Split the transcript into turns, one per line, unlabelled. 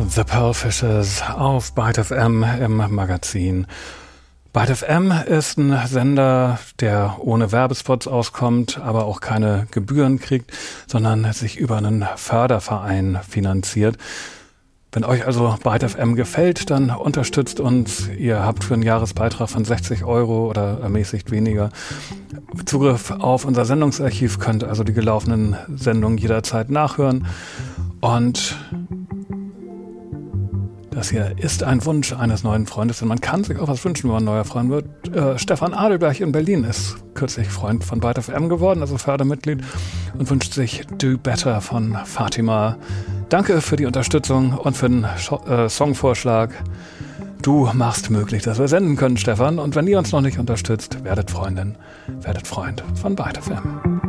The Pearlfishes auf Byte FM im Magazin. Byte FM ist ein Sender, der ohne Werbespots auskommt, aber auch keine Gebühren kriegt, sondern sich über einen Förderverein finanziert. Wenn euch also Byte FM gefällt, dann unterstützt uns. Ihr habt für einen Jahresbeitrag von 60 € oder ermäßigt weniger Zugriff auf unser Sendungsarchiv, könnt also die gelaufenen Sendungen jederzeit nachhören. Und das hier ist ein Wunsch eines neuen Freundes, denn man kann sich auch was wünschen, wenn man ein neuer Freund wird. Stefan Adelberg in Berlin ist kürzlich Freund von Byte FM geworden, also Fördermitglied, und wünscht sich Do Better von Fatima. Danke für die Unterstützung und für den Songvorschlag. Du machst möglich, dass wir senden können, Stefan. Und wenn ihr uns noch nicht unterstützt, werdet Freundin, werdet Freund von Byte FM.